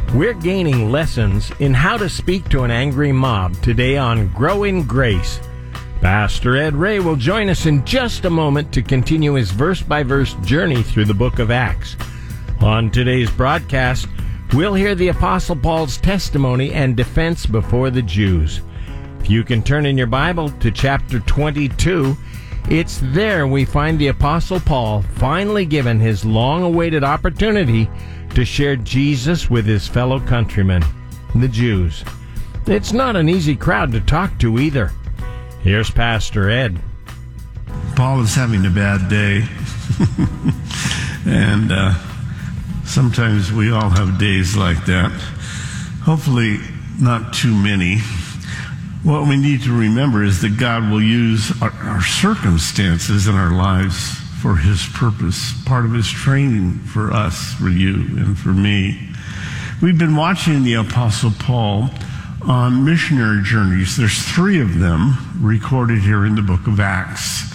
We're gaining lessons in how to speak to an angry mob today on Grow in Grace. Pastor Ed Ray will join us in just a moment to continue his verse-by-verse journey through the book of Acts. On today's broadcast, we'll hear the Apostle Paul's testimony and defense before the Jews. If you can turn in your Bible to chapter 22, it's there we find the Apostle Paul finally given his long-awaited opportunity to share Jesus with his fellow countrymen, the Jews. It's not an easy crowd to talk to either. Here's Pastor Ed. Paul is having a bad day. And sometimes we all have days like that. Hopefully not too many. What we need to remember is that God will use our circumstances in our lives for his purpose, part of his training for us, for you, and for me. We've been watching the Apostle Paul on missionary journeys. There's 3 of them recorded here in the book of Acts.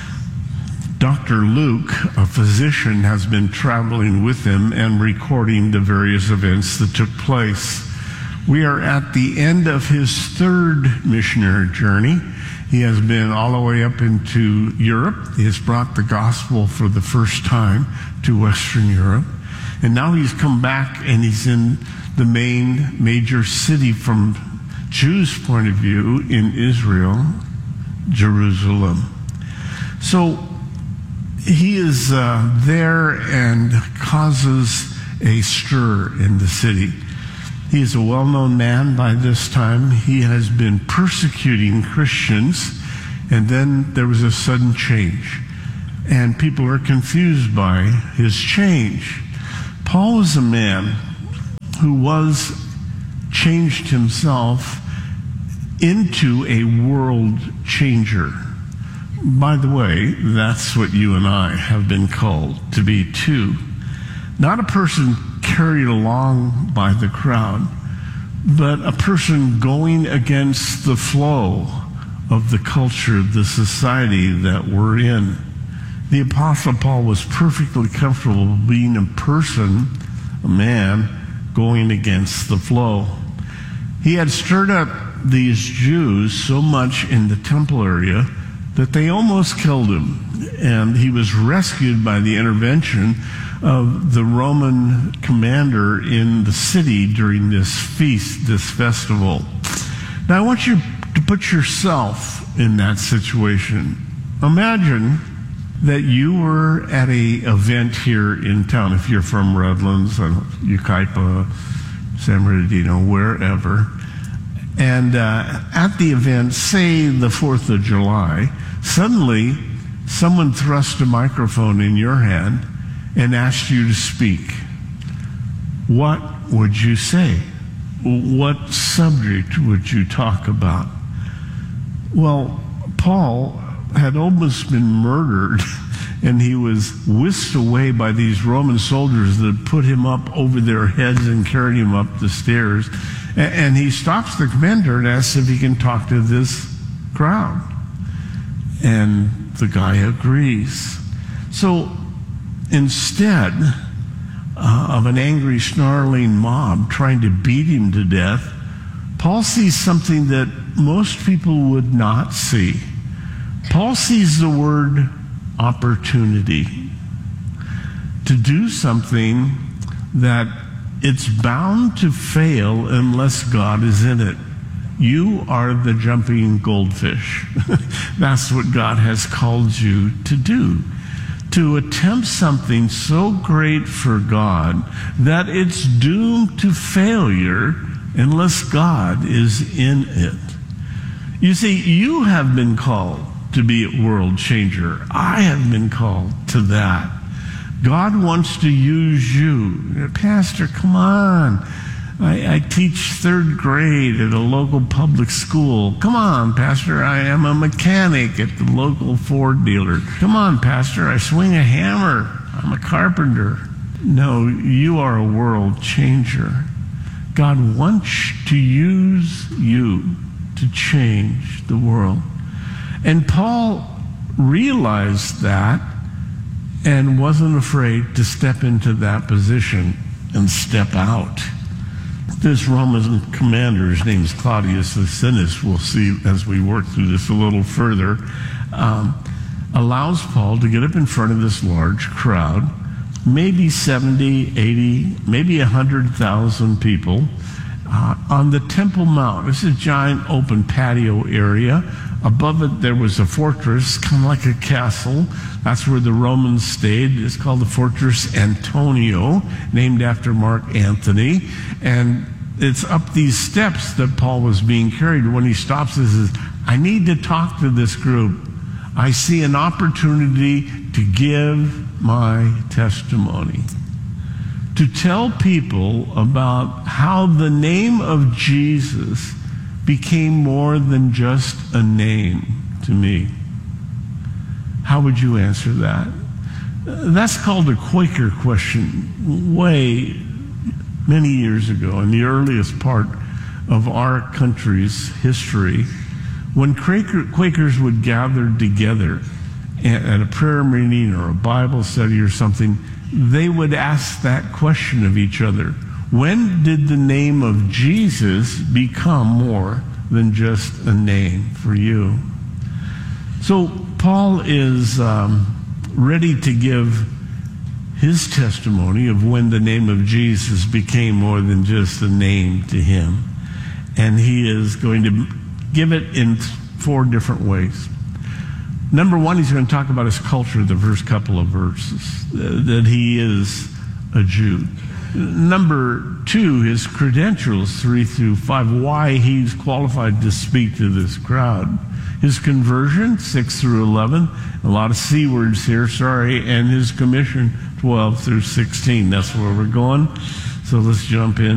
Dr. Luke, a physician, has been traveling with him and recording the various events that took place. We are at the end of his 3rd missionary journey. He has been all the way up into Europe. He has brought the gospel for the first time to Western Europe. And now he's come back and he's in the major city from Jews' point of view in Israel, Jerusalem. So he is there and causes a stir in the city. He is a well-known man by this time. He has been persecuting Christians, and then there was a sudden change. And people are confused by his change. Paul is a man who was changed himself into a world changer. By the way, that's what you and I have been called to be too. Not a person carried along by the crowd, but a person going against the flow of the culture, the society that we're in. The Apostle Paul was perfectly comfortable being a person, a man, going against the flow. He had stirred up these Jews so much in the temple area that they almost killed him, and he was rescued by the intervention of the Roman commander in the city during this feast, this festival. Now I want you to put yourself in that situation. Imagine that you were at an event here in town, if you're from Redlands, Yucaipa, San Bernardino, wherever, and at the event, say the 4th of July, suddenly someone thrust a microphone in your hand and asked you to speak. What would you say? What subject would you talk about? Well, Paul had almost been murdered, and he was whisked away by these Roman soldiers that put him up over their heads and carried him up the stairs. And he stops the commander and asks if he can talk to this crowd. And the guy agrees. So instead of an angry, snarling mob trying to beat him to death, Paul sees something that most people would not see. Paul sees the word opportunity to do something that it's bound to fail unless God is in it. You are the jumping goldfish. That's what God has called you to do. To attempt something so great for God that it's doomed to failure unless God is in it. You see, you have been called to be a world changer. I have been called to that. God wants to use you. Pastor, come on. I teach 3rd grade at a local public school. Come on, Pastor, I am a mechanic at the local Ford dealer. Come on, Pastor, I swing a hammer. I'm a carpenter. No, you are a world changer. God wants to use you to change the world. And Paul realized that and wasn't afraid to step into that position and step out. This Roman commander, his name is Claudius Licinius, we'll see as we work through this a little further, allows Paul to get up in front of this large crowd, maybe 70, 80, maybe 100,000 people, on the Temple Mount. This is a giant open patio area. Above it, there was a fortress, kind of like a castle. That's where the Romans stayed. It's called the Fortress Antonia, named after Mark Antony. And it's up these steps that Paul was being carried. When he stops, he says, I need to talk to this group. I see an opportunity to give my testimony, to tell people about how the name of Jesus became more than just a name to me. How would you answer that? That's called a Quaker question way many years ago, in the earliest part of our country's history, when Quakers would gather together at a prayer meeting or a Bible study or something, they would ask that question of each other. When did the name of Jesus become more than just a name for you? So Paul is ready to give his testimony of when the name of Jesus became more than just a name to him. And he is going to give it in 4 different ways. Number 1, he's going to talk about his culture, the first couple of verses, that he is a Jew. Number 2, his credentials, 3 through 5, why he's qualified to speak to this crowd. His conversion, 6 through 11, a lot of C words here, sorry, and his commission, 12 through 16. That's where we're going. So let's jump in.